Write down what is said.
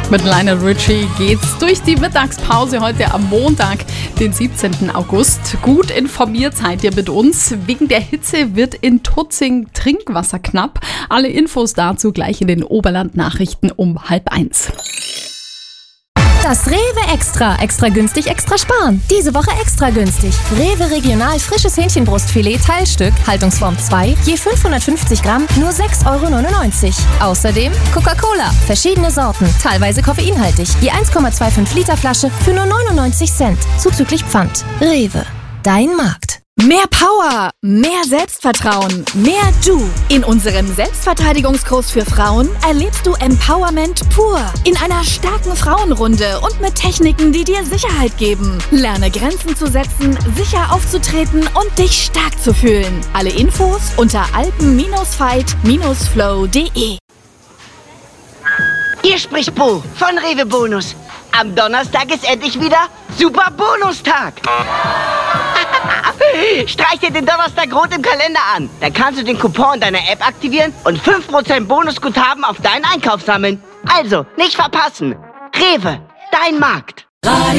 Mit Lionel Richie geht's durch die Mittagspause heute am Montag, den 17. August. Gut informiert seid ihr mit uns. Wegen der Hitze wird in Tutzing Trinkwasser knapp. Alle Infos dazu gleich in den Oberland-Nachrichten um 12:30. Das Rewe Extra. Extra günstig, extra sparen. Diese Woche extra günstig. Rewe Regional frisches Hähnchenbrustfilet Teilstück, Haltungsform 2, je 550 Gramm, nur 6,99 €. Außerdem Coca-Cola, verschiedene Sorten, teilweise koffeinhaltig, je 1,25 Liter Flasche für nur 99 Cent, zuzüglich Pfand. Rewe, dein Markt. Mehr Power, mehr Selbstvertrauen, mehr Du. In unserem Selbstverteidigungskurs für Frauen erlebst du Empowerment pur. In einer starken Frauenrunde und mit Techniken, die dir Sicherheit geben. Lerne Grenzen zu setzen, sicher aufzutreten und dich stark zu fühlen. Alle Infos unter alpen-fight-flow.de. Hier spricht Bo von Rewe Bonus. Am Donnerstag ist endlich wieder Super Bonustag. Streich dir den Donnerstag rot im Kalender an. Dann kannst du den Coupon in deiner App aktivieren und 5% Bonusguthaben auf deinen Einkauf sammeln. Also, nicht verpassen. Rewe, dein Markt.